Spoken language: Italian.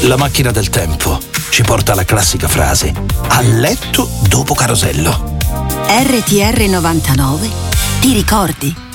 La macchina del tempo ci porta alla classica frase: a letto dopo Carosello. RTR 99 ti ricordi?